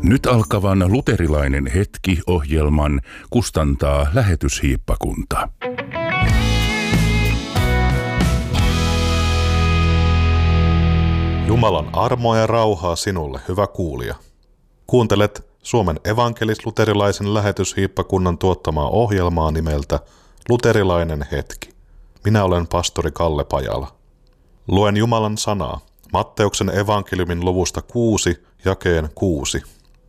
Nyt alkavan Luterilainen hetki-ohjelman kustantaa Lähetyshiippakunta. Jumalan armoa ja rauhaa sinulle, hyvä kuulija. Kuuntelet Suomen evankelis-luterilaisen lähetyshiippakunnan tuottamaa ohjelmaa nimeltä Luterilainen hetki. Minä olen pastori Kalle Pajala. Luen Jumalan sanaa Matteuksen evankeliumin luvusta 6, jakeen 6.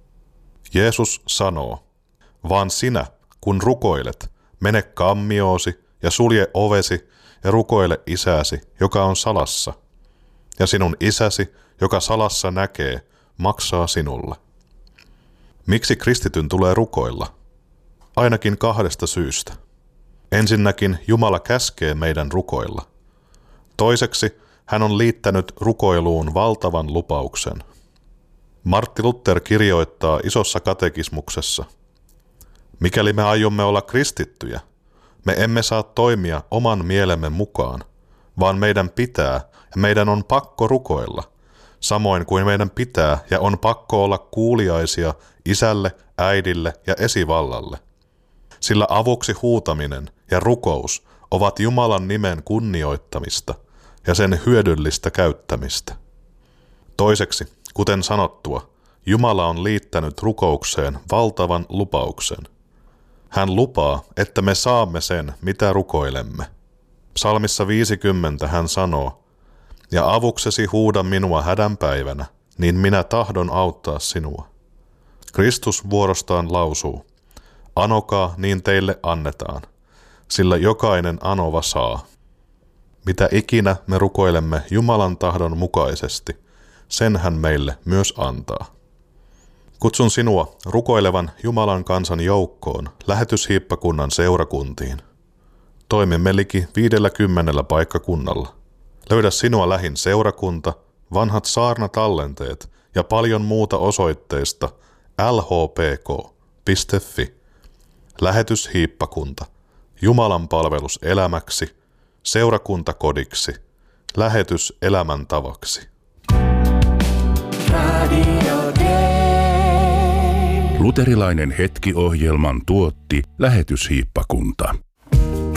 Jeesus sanoo, vaan sinä, kun rukoilet, mene kammioosi ja sulje ovesi ja rukoile isäsi, joka on salassa. Ja sinun isäsi, joka salassa näkee, maksaa sinulle. Miksi kristityn tulee rukoilla? Ainakin 2 syystä. Ensinnäkin Jumala käskee meidän rukoilla. Toiseksi hän on liittänyt rukoiluun valtavan lupauksen. Martti Luther kirjoittaa Isossa katekismuksessa, mikäli me aiomme olla kristittyjä, me emme saa toimia oman mielemme mukaan, vaan meidän pitää ja meidän on pakko rukoilla, samoin kuin meidän pitää ja on pakko olla kuuliaisia isälle, äidille ja esivallalle. Sillä avuksi huutaminen ja rukous ovat Jumalan nimen kunnioittamista ja sen hyödyllistä käyttämistä. Toiseksi, kuten sanottua, Jumala on liittänyt rukoukseen valtavan lupauksen. Hän lupaa, että me saamme sen, mitä rukoilemme. Psalmissa 50 hän sanoo, ja avuksesi huuda minua hädänpäivänä, niin minä tahdon auttaa sinua. Kristus vuorostaan lausuu, anokaa, niin teille annetaan, sillä jokainen anova saa. Mitä ikinä me rukoilemme Jumalan tahdon mukaisesti, sen hän meille myös antaa. Kutsun sinua rukoilevan Jumalan kansan joukkoon lähetyshiippakunnan seurakuntiin. Toimimme liki 50 paikkakunnalla. Löydä sinua lähin seurakunta, vanhat saarnatallenteet ja paljon muuta osoitteesta lhpk.fi. Lähetyshiippakunta, Jumalan palvelus elämäksi, seurakuntakodiksi, lähetys elämäntavaksi. Luterilainen hetki-ohjelman tuotti Lähetyshiippakunta.